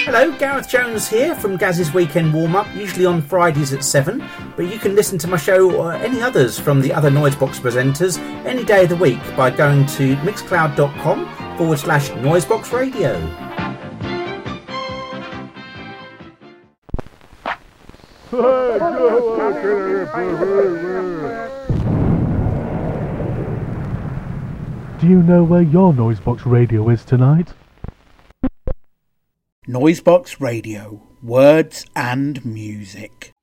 Hello, Gareth Jones here from Gaz's Weekend Warm-Up, usually on Fridays at 7, but you can listen to my show or any others from the other Noisebox presenters any day of the week by going to mixcloud.com/Noisebox Radio. Do you know where your Noisebox Radio is tonight? Noisebox Radio, words and music.